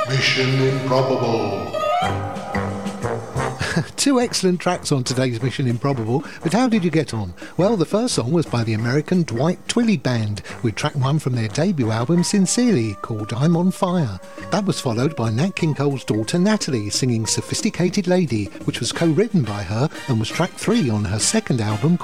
Mission Improbable. Two excellent tracks on today's Mission Improbable, but how did you get on? Well, the first song was by the American Dwight Twilley Band, with track one from their debut album Sincerely, called I'm on Fire. That was followed by Nat King Cole's daughter Natalie singing Sophisticated Lady, which was co-written by her and was track 3 on her second album